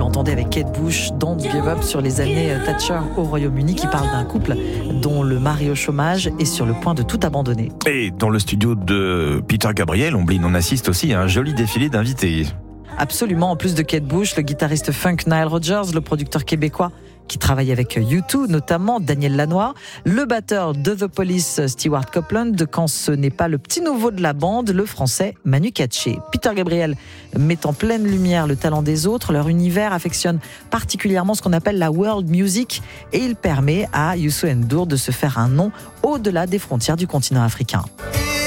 entendait avec Kate Bush, Don't Give Up, sur les années Thatcher au Royaume-Uni, qui parle d'un couple dont le mari au chômage est sur le point de tout abandonner. Et dans le studio de Peter Gabriel, on assiste aussi à un joli défilé d'invités. Absolument, en plus de Kate Bush, le guitariste funk Nile Rodgers, le producteur québécois qui travaille avec U2, notamment Daniel Lanois, le batteur de The Police Stewart Copeland, quand ce n'est pas le petit nouveau de la bande, le français Manu Katché. Peter Gabriel met en pleine lumière le talent des autres, leur univers affectionne particulièrement ce qu'on appelle la world music et il permet à Youssou N'Dour de se faire un nom au-delà des frontières du continent africain.